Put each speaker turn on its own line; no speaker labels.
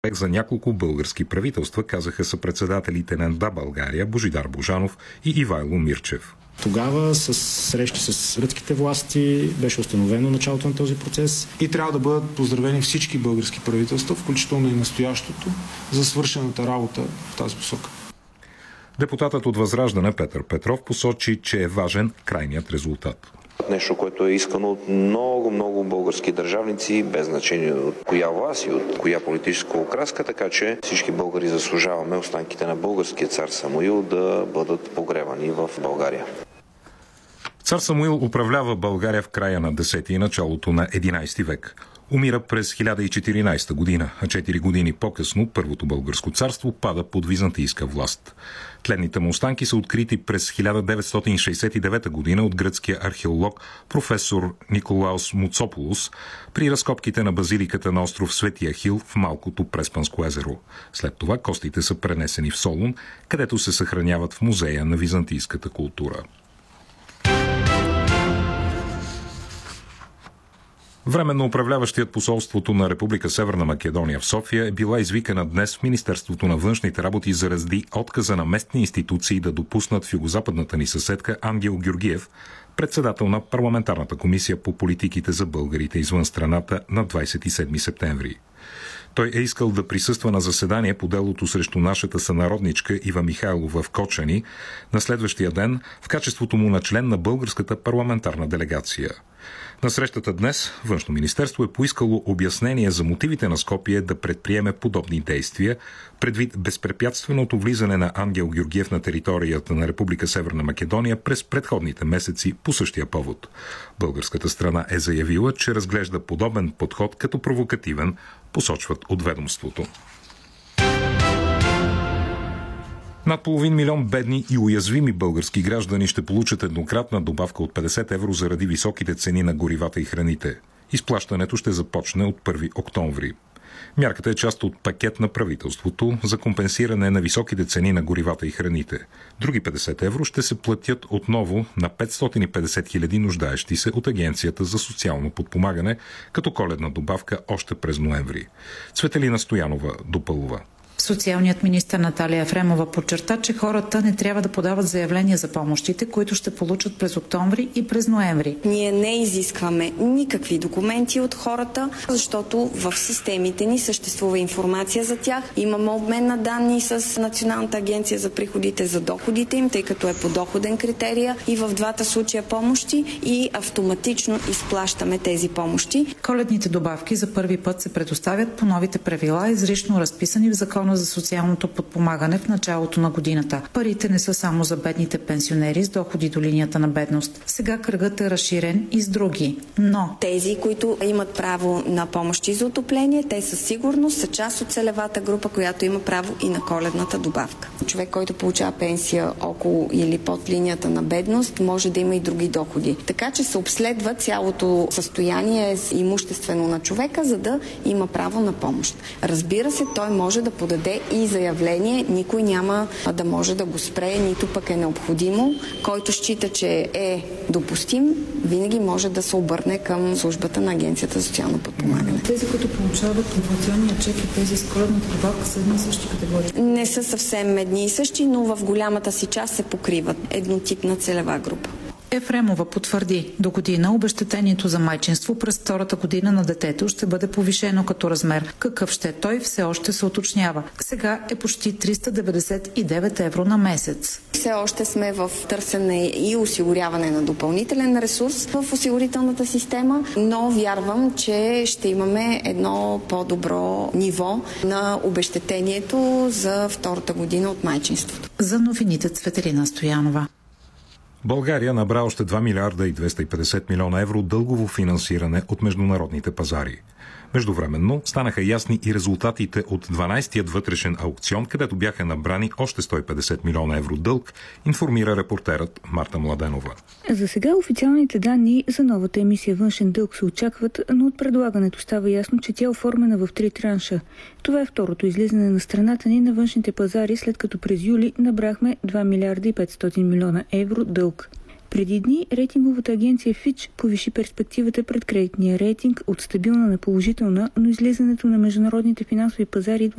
за няколко български правителства, казаха съпредседателите на Да, България Божидар Божанов и Ивайло Мирчев.
Тогава с срещи с гръцките власти беше установено началото на този процес
и трябва да бъдат поздравени всички български правителства, включително и настоящото, за свършената работа в тази посока.
Депутатът от Възраждане Петър Петров посочи, че е важен крайният резултат.
Нещо, което е искано от много български държавници, без значение от коя власт и от коя политическа окраска, така че всички българи заслужаваме останките на българския цар Самуил да бъдат погребани в България.
Цар Самуил управлява България в края на 10 и началото на 11 век. Умира през 1014 година, а 4 години по-късно Първото българско царство пада под византийска власт. Тленните му останки са открити през 1969 година от гръцкия археолог професор Николаус Муцополус при разкопките на базиликата на остров Свети Ахил в малкото Преспанско езеро. След това костите са пренесени в Солун, където се съхраняват в музея на византийската култура. Временно управляващият посолството на Република Северна Македония в София е била извикана днес в Министерството на външните работи заради отказа на местни институции да допуснат в югозападната ни съседка Ангел Георгиев, председател на парламентарната комисия по политиките за българите извън страната на 27 септември. Той е искал да присъства на заседание по делото срещу нашата сънародничка Ива Михайлова в Кочани на следващия ден в качеството му на член на българската парламентарна делегация. На срещата днес Външно министерство е поискало обяснение за мотивите на Скопие да предприеме подобни действия, предвид безпрепятственото влизане на Ангел Георгиев на територията на Република Северна Македония през предходните месеци по същия повод. Българската страна е заявила, че разглежда подобен подход като провокативен, посочват от ведомството. Над 500 000 бедни и уязвими български граждани ще получат еднократна добавка от 50 евро заради високите цени на горивата и храните. Изплащането ще започне от 1 октомври. Мярката е част от пакет на правителството за компенсиране на високите цени на горивата и храните. Други 50 евро ще се платят отново на 550 000 нуждаещи се от Агенцията за социално подпомагане като коледна добавка още през ноември. Цветелина Стоянова допълва.
Социалният министър Наталия Ефремова подчерта, че хората не трябва да подават заявления за помощите, които ще получат през октомври и през ноември.
Ние не изискваме никакви документи от хората, защото в системите ни съществува информация за тях. Имаме обмен на данни с Националната агенция за приходите за доходите им, тъй като е подоходен критерия и в двата случая помощи и автоматично изплащаме тези помощи.
Коледните добавки за първи път се предоставят по новите правила, изрично разписани в Закона за социалното подпомагане в началото на годината. Парите не са само за бедните пенсионери с доходи до линията на бедност. Сега кръгът е разширен и с други. Но
тези, които имат право на помощи за отопление, те със сигурност са част от целевата група, която има право и на коледната добавка. Човек, който получава пенсия около или под линията на бедност, може да има и други доходи. Така че се обследва цялото състояние имуществено на човека, за да има право на помощ. Разбира се, той може да подаде и заявление, никой няма да може да го спре, нито пък е необходимо. Който счита, че е допустим, винаги може да се обърне към службата на Агенцията за социално подпомагане.
Тези, които получават инфлационния чек и тези с коледната добавка са едни и същи категории?
Не са съвсем едни и същи, но в голямата си част се покриват еднотипна целева група.
Ефремова потвърди, до година обезщетението за майчинство през втората година на детето ще бъде повишено като размер. Какъв ще е той, все още се уточнява. Сега е почти 399 евро на месец.
Все още сме в търсене и осигуряване на допълнителен ресурс в осигурителната система, но вярвам, че ще имаме едно по-добро ниво на обезщетението за втората година от майчинството.
За новините Цветелина Стоянова.
България набра още 2 милиарда и 250 милиона евро дългово финансиране от международните пазари. Междувременно станаха ясни и резултатите от 12-тият вътрешен аукцион, където бяха набрани още 150 милиона евро дълг, информира репортерът Марта Младенова.
За сега официалните данни за новата емисия външен дълг се очакват, но от предлагането става ясно, че тя е оформена в 3 транша. Това е второто излизане на страната ни на външните пазари, след като през юли набрахме 2 милиарда и 500 милиона евро дълг. Преди дни рейтинговата агенция Fitch повиши перспективата пред кредитния рейтинг от стабилна на положителна, но излизането на международните финансови пазари идва